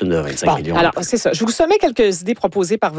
fortune de 25 millions. Alors, c'est ça. Je vous soumets quelques idées proposées par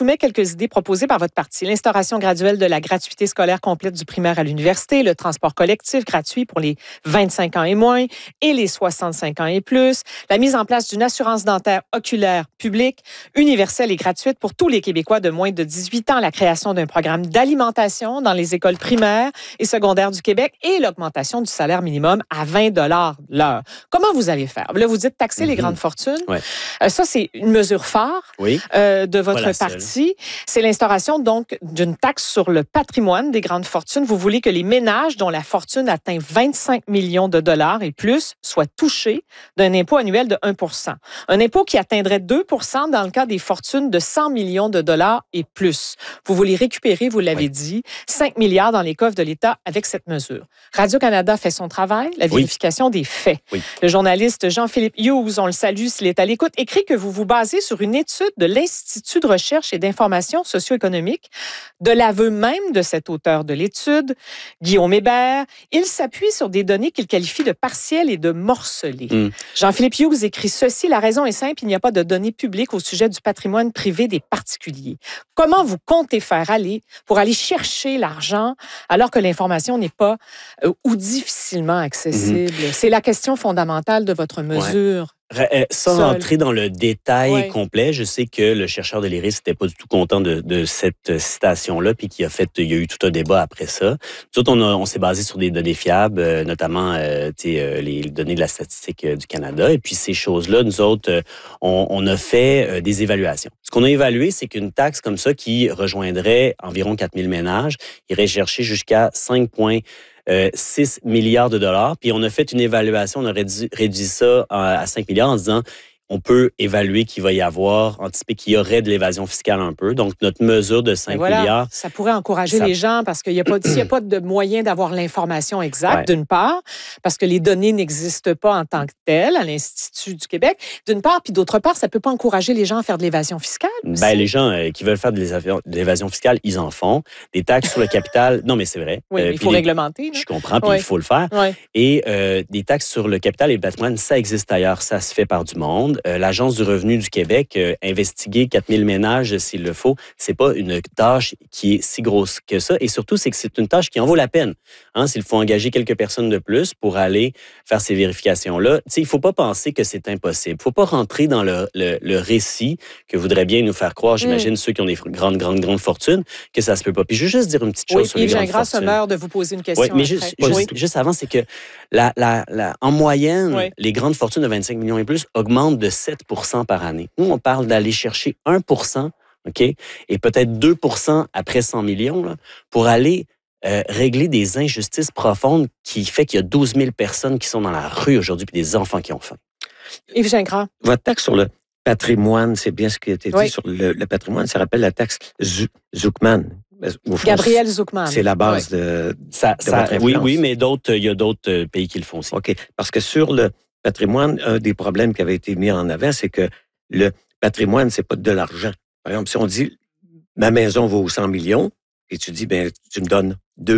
votre parti. L'instauration graduelle de la gratuité scolaire complète du primaire à l'université, le transport collectif gratuit pour les 25 ans et moins et les 65 ans et plus, la mise en place d'une assurance dentaire oculaire publique, universelle et gratuite pour tous les Québécois de moins de 18 ans, la création d'un programme d'alimentation dans les écoles primaires et secondaires du Québec et l'augmentation du salaire minimum à 20 $ l'heure. Comment vous allez faire? Là, vous dites taxer les grandes fortunes. Ouais. Ça, c'est une mesure phare de votre parti. C'est l'instauration, donc, d'une taxe sur le patrimoine des grandes fortunes. Vous voulez que les ménages dont la fortune atteint 25 millions de dollars et plus soient touchés d'un impôt annuel de 1 %. Un impôt qui atteindrait 2 % dans le cas des fortunes de 100 millions de dollars et plus. Vous voulez récupérer, vous l'avez dit, 5 milliards dans les coffres de l'État avec cette mesure. Radio-Canada fait son travail, la vérification des faits. Oui. Le journaliste Jean-Philippe Hughes, on le salue s'il est à l'écoute, écrit que vous vous basez sur une étude de l'Institut de recherche et d'information socio-économique. De l'aveu même de cet auteur de l'étude, Guillaume Hébert, il s'appuie sur des données qu'il qualifie de partielles et de morcelées. Jean-Philippe Hughes écrit ceci: la raison est simple, il n'y a pas de données publiques au sujet du patrimoine privé des particuliers. Comment vous comptez faire pour aller chercher l'argent alors que l'information n'est pas ou difficilement accessible? C'est la question fondamentale de votre mesure. Sans rentrer dans le détail complet, je sais que le chercheur de l'IRIS n'était pas du tout content de cette citation-là, puis il y a eu tout un débat après ça. Nous autres, on s'est basé sur des données fiables, notamment les données de la statistique du Canada. Et puis ces choses-là, nous autres, on a fait des évaluations. Ce qu'on a évalué, c'est qu'une taxe comme ça qui rejoindrait environ 4 000 ménages irait chercher jusqu'à 5,6 milliards de dollars. Puis on a fait une évaluation, on a réduit ça à 5 milliards en disant on peut évaluer qu'il va y avoir, anticiper qu'il y aurait de l'évasion fiscale un peu. Donc, notre mesure de 5 milliards... Ça pourrait encourager les gens parce qu'il n'y a pas de moyen d'avoir l'information exacte, d'une part, parce que les données n'existent pas en tant que telles à l'Institut du Québec, d'une part, puis d'autre part, ça ne peut pas encourager les gens à faire de l'évasion fiscale aussi. Les gens qui veulent faire de l'évasion fiscale, ils en font. Des taxes sur le capital, non, mais c'est vrai. Oui, il faut réglementer. Je comprends, puis il faut le faire. Et des taxes sur le capital et le patrimoine, ça existe ailleurs, ça se fait par du monde. L'Agence du revenu du Québec, investiguer 4 000 ménages s'il le faut, c'est pas une tâche qui est si grosse que ça. Et surtout, c'est que c'est une tâche qui en vaut la peine. S'il faut engager quelques personnes de plus pour aller faire ces vérifications-là, il ne faut pas penser que c'est impossible. Il ne faut pas rentrer dans le récit que voudraient bien nous faire croire, j'imagine, ceux qui ont des grandes fortunes, que ça se peut pas. Puis je veux juste dire une petite chose sur les grandes fortunes. Yves Gingras se meurt de vous poser une question. Oui, mais juste avant, c'est que en moyenne, les grandes fortunes de 25 millions et plus augmentent de 7 % par année. Nous, on parle d'aller chercher 1 %, OK, et peut-être 2 % après 100 millions, là, pour aller régler des injustices profondes qui fait qu'il y a 12 000 personnes qui sont dans la rue aujourd'hui puis des enfants qui ont faim. Yves Gingras. Votre taxe sur le patrimoine, c'est bien ce qui a été dit sur le patrimoine, ça rappelle la taxe Zuckman. Gabriel Zuckman. C'est la base de votre influence. Oui, mais il y a d'autres pays qui le font aussi. OK, parce que sur le patrimoine, un des problèmes qui avait été mis en avant, c'est que le patrimoine, c'est pas de l'argent. Par exemple, si on dit ma maison vaut 100 millions, et tu dis, tu me donnes 2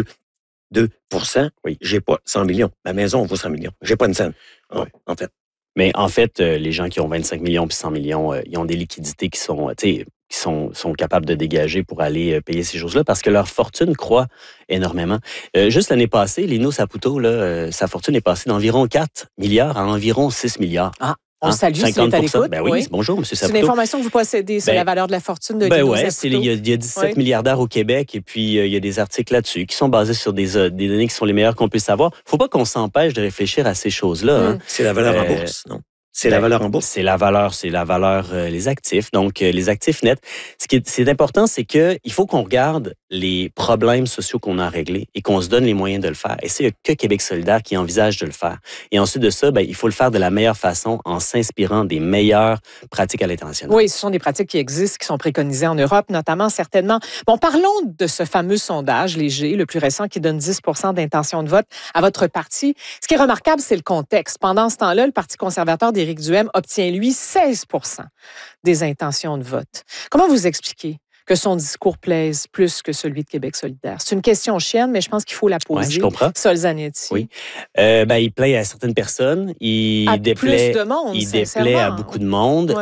%, j'ai pas 100 millions. Ma maison vaut 100 millions. J'ai pas une scène, en fait. Mais en fait, les gens qui ont 25 millions puis 100 millions, ils ont des liquidités qui sont capables de dégager pour aller payer ces choses-là parce que leur fortune croît énormément. Juste l'année passée, Lino Saputo, sa fortune est passée d'environ 4 milliards à environ 6 milliards. On salue s'il est à l'écoute. Oui, bonjour, M. Saputo. C'est une information que vous possédez sur la valeur de la fortune de Lino Saputo. Il y a 17 milliardaires au Québec et puis il y a des articles là-dessus qui sont basés sur des données qui sont les meilleures qu'on puisse avoir. Il ne faut pas qu'on s'empêche de réfléchir à ces choses-là. C'est la valeur en bourse, non? C'est la valeur en bourse? C'est la valeur, les actifs. Donc, les actifs nets. Ce qui est important, c'est qu'il faut qu'on regarde les problèmes sociaux qu'on a à régler et qu'on se donne les moyens de le faire. Et c'est que Québec solidaire qui envisage de le faire. Et ensuite de ça, il faut le faire de la meilleure façon en s'inspirant des meilleures pratiques à l'international. Oui, ce sont des pratiques qui existent, qui sont préconisées en Europe, notamment, certainement. Bon, parlons de ce fameux sondage léger, le plus récent, qui donne 10 % d'intention de vote à votre parti. Ce qui est remarquable, c'est le contexte. Pendant ce temps-là, le Parti conservateur d'Éric Duhaime obtient, lui, 16 % des intentions de vote. Comment vous expliquez que son discours plaise plus que celui de Québec solidaire? C'est une question chienne, mais je pense qu'il faut la poser. Oui, je comprends. Sol Zanetti. Oui. Il plaît à certaines personnes. Il déplaît à beaucoup de monde.